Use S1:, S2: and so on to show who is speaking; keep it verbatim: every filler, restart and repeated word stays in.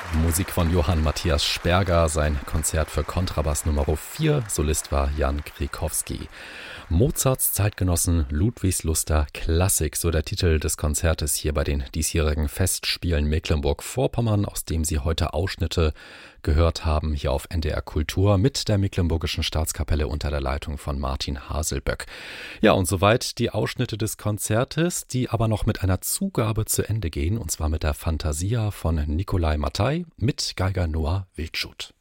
S1: Musik von Johann Matthias Sperger, sein Konzert für Kontrabass Nummer vier, Solist war Jan Krakowski. Mozarts Zeitgenossen Ludwigsluster Klassik, so der Titel des Konzertes hier bei den diesjährigen Festspielen Mecklenburg-Vorpommern, aus dem Sie heute Ausschnitte gehört haben, hier auf N D R Kultur mit der Mecklenburgischen Staatskapelle unter der Leitung von Martin Haselböck. Ja, und soweit die Ausschnitte des Konzertes, die aber noch mit einer Zugabe zu Ende gehen, und zwar mit der Fantasia von Nikolai Mattei mit Geiger Noah Wildschut.